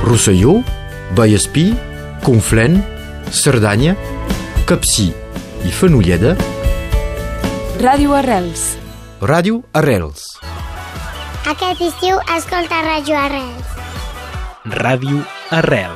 Rosselló, Vallespí, Conflent, Cerdanya, Capcir i Fenolleda. Ràdio Arrels. Ràdio Arrels. Aquest estiu escolta Ràdio Arrels. Ràdio Arrels.